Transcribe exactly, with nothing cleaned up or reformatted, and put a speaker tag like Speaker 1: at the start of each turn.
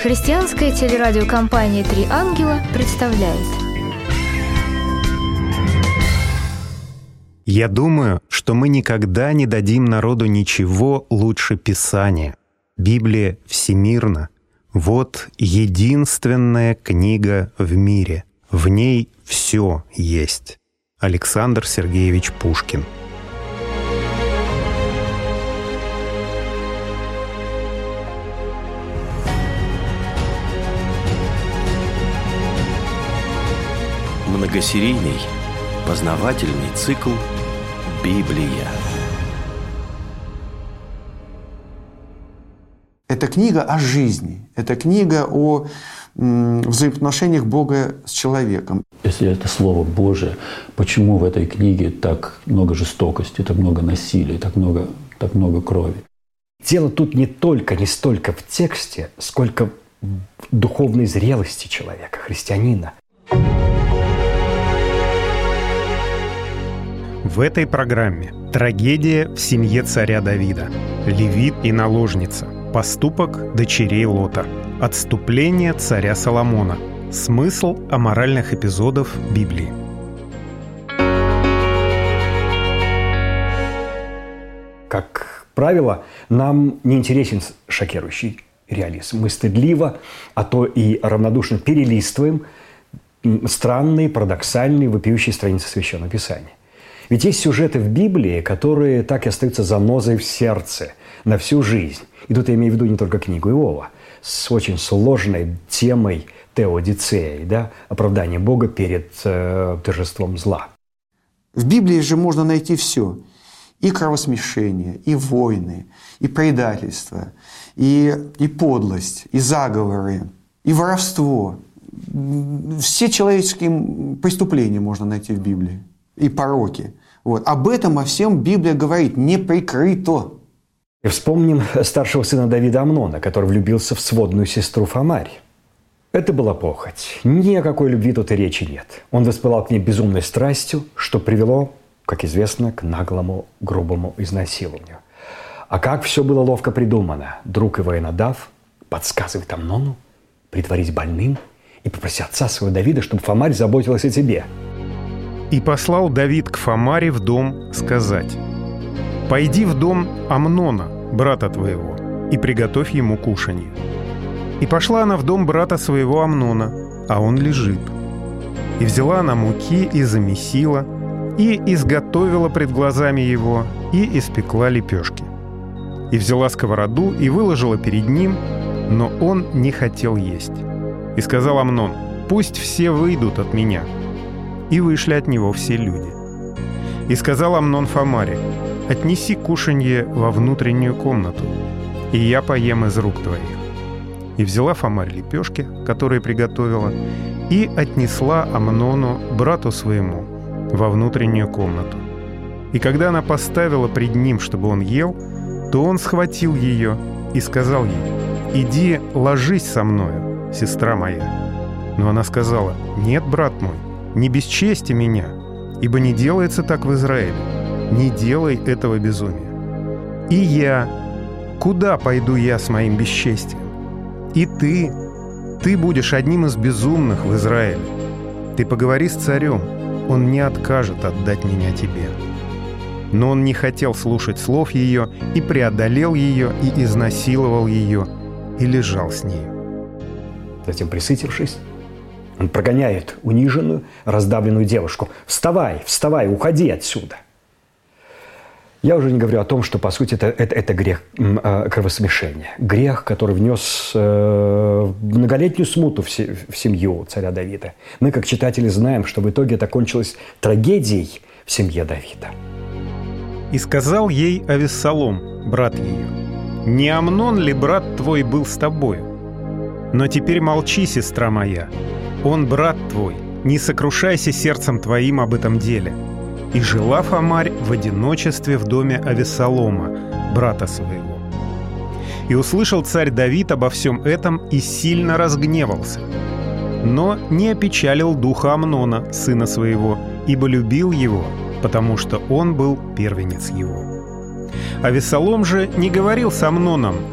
Speaker 1: Христианская телерадиокомпания «Три ангела» представляет.
Speaker 2: Я думаю, что мы никогда не дадим народу ничего лучше Писания. Библия всемирна. Вот единственная книга в мире. В ней все есть. Александр Сергеевич Пушкин.
Speaker 3: Многосерийный познавательный цикл «Библия».
Speaker 4: Это книга о жизни, это книга о м, взаимоотношениях Бога с человеком.
Speaker 5: Если это Слово Божие, почему в этой книге так много жестокости, так много насилия, так много, так много крови?
Speaker 6: Дело тут не только, не столько в тексте, сколько в духовной зрелости человека, христианина.
Speaker 2: В этой программе трагедия в семье царя Давида, левит и наложница, поступок дочерей Лота, отступление царя Соломона, смысл аморальных эпизодов Библии.
Speaker 6: Как правило, нам не интересен шокирующий реализм. Мы стыдливо, а то и равнодушно перелистываем странные, парадоксальные, вопиющие страницы Священного Писания. Ведь есть сюжеты в Библии, которые так и остаются занозой в сердце на всю жизнь. И тут я имею в виду не только книгу Иова с очень сложной темой теодицеи, да, оправдание Бога перед э, торжеством зла.
Speaker 4: В Библии же можно найти все. И кровосмешение, и войны, и предательство, и, и подлость, и заговоры, и воровство. Все человеческие преступления можно найти в Библии. И пороки. Вот. Об этом, о всем Библия говорит, не прикрыто.
Speaker 6: И вспомним старшего сына Давида Амнона, который влюбился в сводную сестру Фамарь. Это была похоть. Ни о какой любви тут и речи нет. Он воспылал к ней безумной страстью, что привело, как известно, к наглому, грубому изнасилованию. А как все было ловко придумано. Друг его Ионадав подсказывает Амнону притворись больным и попроси отца своего Давида, чтобы Фамарь заботилась о тебе.
Speaker 2: «И послал Давид к Фамаре в дом сказать: «Пойди в дом Амнона, брата твоего, и приготовь ему кушанье». И пошла она в дом брата своего Амнона, а он лежит. И взяла она муки и замесила, и изготовила пред глазами его, и испекла лепешки. И взяла сковороду и выложила перед ним, но он не хотел есть. И сказал Амнон: «Пусть все выйдут от меня». И вышли от него все люди. И сказал Амнон Фамаре: «Отнеси кушанье во внутреннюю комнату, и я поем из рук твоих». И взяла Фамарь лепешки, которые приготовила, и отнесла Амнону, брату своему, во внутреннюю комнату. И когда она поставила пред ним, чтобы он ел, то он схватил ее и сказал ей: «Иди, ложись со мною, сестра моя». Но она сказала: «Нет, брат мой, не бесчести меня, ибо не делается так в Израиле. Не делай этого безумия. И я, куда пойду я с моим бесчестием? И ты, ты будешь одним из безумных в Израиле. Ты поговори с царем, он не откажет отдать меня тебе». Но он не хотел слушать слов ее, и преодолел ее, и изнасиловал ее, и лежал с нею.
Speaker 6: Затем, присытившись, он прогоняет униженную, раздавленную девушку. «Вставай, вставай, уходи отсюда!» Я уже не говорю о том, что, по сути, это, это, это грех э, кровосмешения. Грех, который внес э, многолетнюю смуту в, се, в семью царя Давида. Мы, как читатели, знаем, что в итоге это кончилось трагедией в семье Давида.
Speaker 2: «И сказал ей Авессалом, брат ее: не Амнон ли брат твой был с тобою? Но теперь молчи, сестра моя. Он брат твой, не сокрушайся сердцем твоим об этом деле». И жила Фамарь в одиночестве в доме Авессалома, брата своего. И услышал царь Давид обо всем этом и сильно разгневался. Но не опечалил духа Амнона, сына своего, ибо любил его, потому что он был первенец его. Авессалом же не говорил с Амноном,